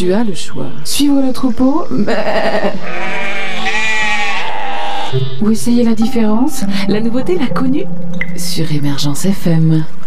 Tu as le choix. Suivre le troupeau, ou essayer la différence. La nouveauté l'a connue sur Émergence FM.